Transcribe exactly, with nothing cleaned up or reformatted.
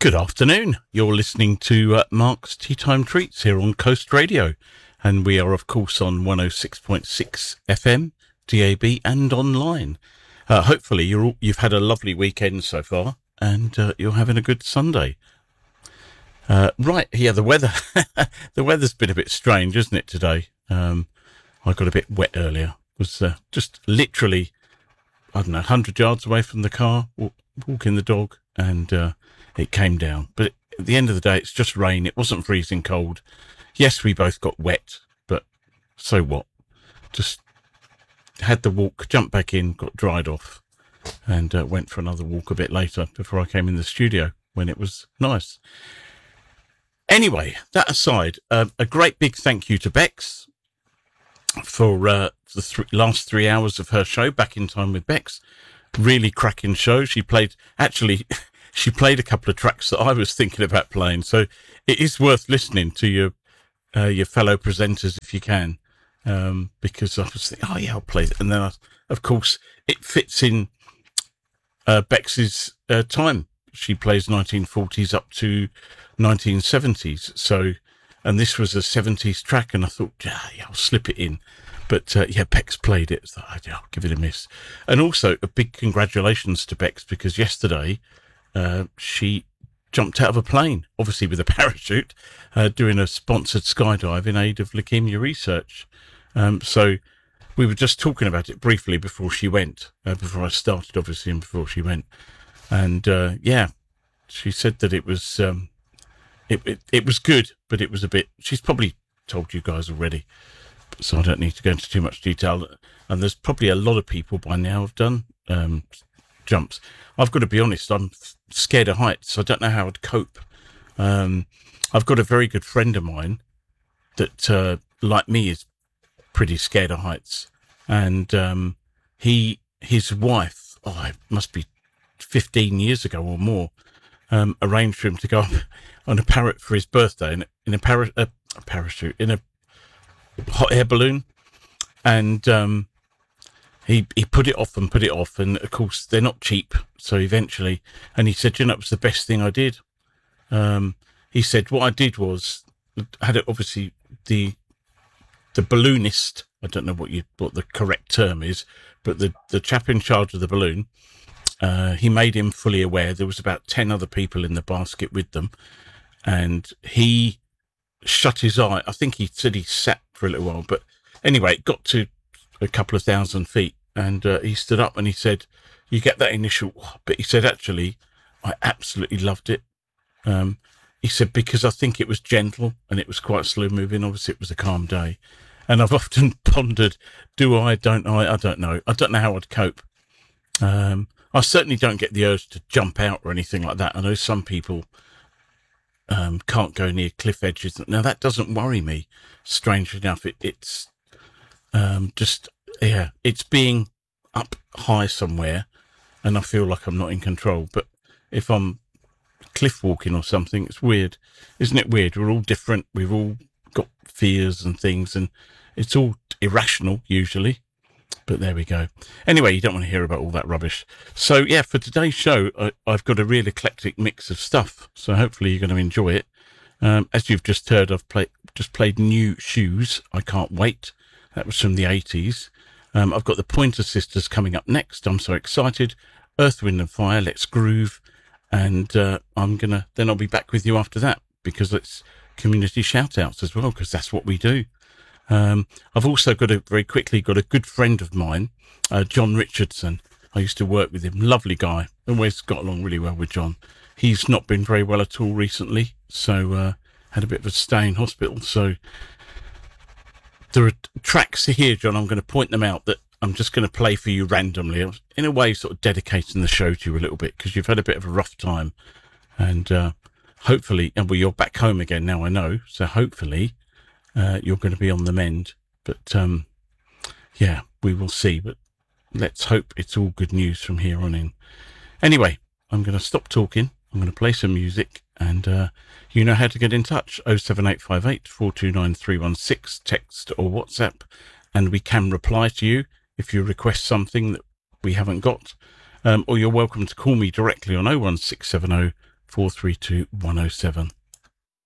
Good afternoon. You're listening to uh, Mark's Tea Time Treats here on Coast Radio. And we are, of course, on one oh six point six F M, D A B and online. Uh, hopefully you're all, you've had a lovely weekend so far and uh, you're having a good Sunday. Uh, right, yeah, the weather. The weather's been a bit strange, isn't it, today? Um, I got a bit wet earlier. It was uh, just literally, I don't know, one hundred yards away from the car, walk, walking the dog, and uh, it came down. But at the end of the day, it's just rain. It wasn't freezing cold. Yes, we both got wet, but so what? Just had the walk, jumped back in, got dried off, and uh, went for another walk a bit later before I came in the studio when it was nice. Anyway, that aside, uh, a great big thank you to Bex for uh, the th- last three hours of her show, Back in Time with Bex. Really cracking show. She played, actually, she played a couple of tracks that I was thinking about playing. So it is worth listening to your uh, your fellow presenters if you can, um, because I was thinking, oh yeah, I'll play it. And then, I, of course, it fits in uh, Bex's uh, time. She plays nineteen forties up to nineteen seventies. So, and this was a seventies track, and I thought, yeah, yeah I'll slip it in. But uh, yeah, Bex played it. So I, yeah, I'll give it a miss. And also a big congratulations to Bex, because yesterday uh, she jumped out of a plane, obviously with a parachute, uh, doing a sponsored skydive in aid of leukemia research. Um, so we were just talking about it briefly before she went, uh, before I started, obviously, and before she went. And uh, yeah, she said that it was um, it, it it was good, but it was a bit. She's probably told you guys already, so I don't need to go into too much detail. And there's probably a lot of people by now have done um, jumps. I've got to be honest, I'm scared of heights. I don't know how I'd cope. Um, I've got a very good friend of mine that, uh, like me, is pretty scared of heights, and um, he his wife, oh, it must be fifteen years ago or more, um, arranged for him to go up on a parrot for his birthday in, in a, para- a, a parachute, in a hot air balloon. And um, he he put it off and put it off. And, of course, they're not cheap. So eventually, and he said, you know, it was the best thing I did. Um, he said, what I did was, had it obviously the the balloonist, I don't know what you what the correct term is, but the, the chap in charge of the balloon, Uh, he made him fully aware there was about ten other people in the basket with them, and he shut his eye. I think he said he sat for a little while, but anyway, it got to a couple of thousand feet, and uh, he stood up and he said, you get that initial, but he said, actually, I absolutely loved it. Um, he said, because I think it was gentle and it was quite slow moving. Obviously, it was a calm day. And I've often pondered, do I, don't I? I don't know. I don't know how I'd cope. Um, I certainly don't get the urge to jump out or anything like that. I know some people um, can't go near cliff edges. Now, that doesn't worry me, strangely enough. It, it's um, just, yeah, it's being up high somewhere and I feel like I'm not in control. But if I'm cliff walking or something, it's weird. Isn't it weird? We're all different. We've all got fears and things, and it's all irrational usually. But there we go. Anyway, you don't want to hear about all that rubbish. So, yeah, for today's show, I, I've got a real eclectic mix of stuff. So hopefully you're going to enjoy it. Um, as you've just heard, I've play, just played New Shoes. I Can't Wait. That was from the eighties. Um, I've got the Pointer Sisters coming up next. I'm so excited. Earth, Wind and Fire, Let's Groove. And uh, I'm going to, then I'll be back with you after that, because it's community shout-outs as well, because that's what we do. Um, I've also got a very quickly got a good friend of mine, uh, John Richardson. I used to work with him. Lovely guy. Always got along really well with John. He's not been very well at all recently, so uh, had a bit of a stay in hospital. So there are tracks here, John. I'm going to point them out that I'm just going to play for you randomly. In a way, sort of dedicating the show to you a little bit, because you've had a bit of a rough time, and uh, hopefully, and well, you're back home again now, I know. So hopefully. Uh, you're going to be on the mend, but um, yeah, we will see. But let's hope it's all good news from here on in. Anyway, I'm going to stop talking. I'm going to play some music, and uh, you know how to get in touch. oh seven eight five eight, four two nine, three one six, text or WhatsApp, and we can reply to you if you request something that we haven't got. Um, or you're welcome to call me directly on oh one six seven oh, four three two, one oh seven.